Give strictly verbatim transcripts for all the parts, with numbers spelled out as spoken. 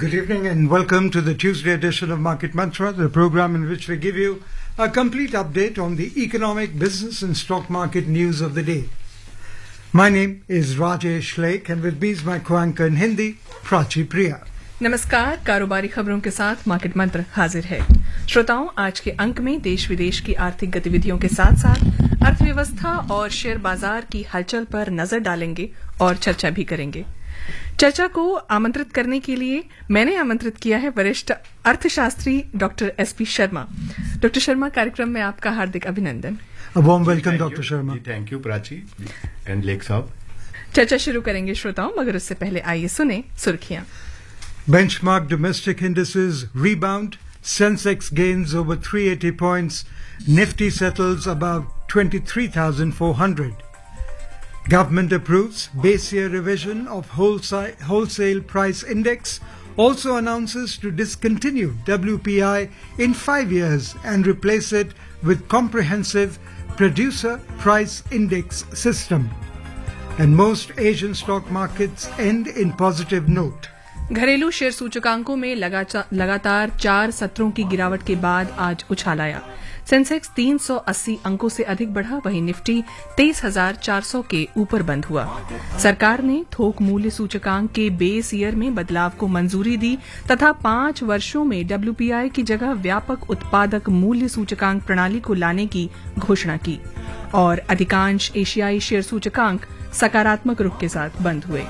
Good evening and welcome to the Tuesday edition of Market Mantra, the program in which we give you a complete update on the economic, business and stock market news of the day. My name is Rajesh Lake and with me is my co-anchor in Hindi, Prachi Priya. नमस्कार, कारोबारी खबरों के साथ market मंत्र हाजिर है। श्रोताओं, आज के अंक में देश विदेश की आर्थिक गतिविधियों के साथ साथ अर्थव्यवस्था और शेयर बाजार की हलचल पर नजर डालेंगे और चर्चा भी करेंगे। चर्चा को आमंत्रित करने के लिए मैंने आमंत्रित किया है वरिष्ठ अर्थशास्त्री doctor S P Sharma. Doctor Sharma, कार्यक्रम में आपका हार्दिक अभिनंदन। A warm welcome, Doctor Sharma. Thank you, Prachi and Lake साहब। चर्चा शुरू करेंगे श्रोताओं, मगर उससे पहले आइए सुने सुर्खियां। Benchmark domestic indices rebound, Sensex gains over three hundred eighty points, Nifty settles above twenty-three thousand four hundred. Government approves base year revision of wholesale, wholesale price index, also announces to discontinue W P I in five years and replace it with comprehensive producer price index system. And most Asian stock markets end in positive note. घरेलू share सूचकांकों में लगातार चार सत्रों की गिरावट के बाद आज उछाल आया। सेंसेक्स तीन सौ अस्सी अंकों से अधिक बढ़ा, वहीं निफ्टी तेईस हजार चार सौ के ऊपर बंद हुआ। सरकार ने थोक मूल्य सूचकांक के बेस ईयर में बदलाव को मंजूरी दी तथा पांच वर्षों में डब्ल्यूपीआई की जगह व्यापक उत्पादक मूल्य सूचकांक प्रणाली को लाने की घोषणा की और अधिकांश एशियाई शेयर सूचकांक सकारात्मक रुख के साथ बंद हुए।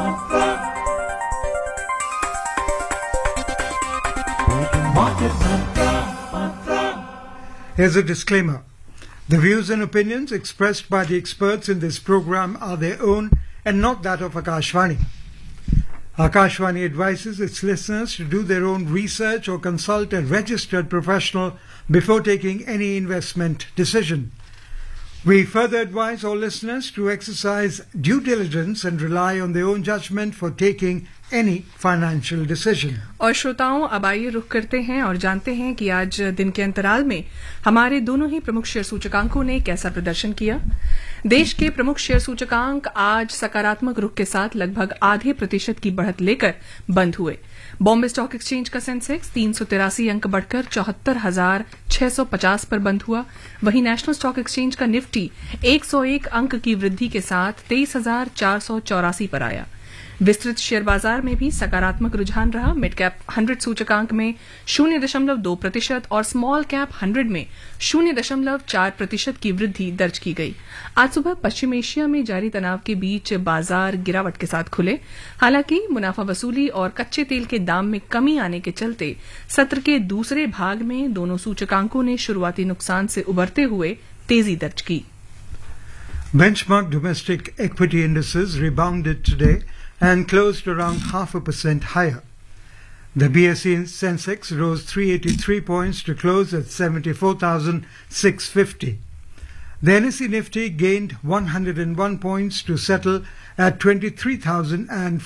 Here's a disclaimer. The views and opinions expressed by the experts in this program are their own and not that of Akashvani. Akashvani advises its listeners to do their own research or consult a registered professional before taking any investment decision. We further advise all listeners to exercise due diligence and rely on their own judgment for taking any financial decision. और श्रोताओं, अब आइए रुख करते हैं और जानते हैं कि आज दिन के अंतराल में हमारे दोनों ही प्रमुख शेयर सूचकांकों ने कैसा प्रदर्शन किया। देश के प्रमुख शेयर सूचकांक आज सकारात्मक रुख के साथ लगभग आधे प्रतिशत की बढ़त लेकर बंद हुए। बॉम्बे स्टॉक एक्सचेंज का सेंसेक्स तीन सौ तिरासी अंक बढ़कर चौहत्तर हजार छह सौ पचास पर बंद हुआ। वहीं नेशनल स्टॉक एक्सचेंज का निफ्टी एक सौ एक अंक की वृद्धि के साथ तेईस हजार चार सौ चौरासी पर आया। विस्तृत शेयर बाजार में भी सकारात्मक रुझान रहा। मिड कैप हंड्रेड सूचकांक में शून्य दशमलव दो प्रतिशत और स्मॉल कैप हंड्रेड में शून्य दशमलव चार प्रतिशत की वृद्धि दर्ज की गई। आज सुबह पश्चिम एशिया में जारी तनाव के बीच बाजार गिरावट के साथ खुले। हालांकि मुनाफा वसूली और कच्चे तेल के दाम में कमी आने के चलते सत्र के दूसरे भाग में दोनों सूचकांकों ने शुरुआती नुकसान से उबरते हुए तेजी दर्ज की। Benchmark domestic equity indices rebounded today and closed around half a percent higher. The B S E Sensex rose three hundred eighty-three points to close at seventy-four thousand six hundred fifty. The N S E Nifty gained one hundred one points to settle at twenty-three thousand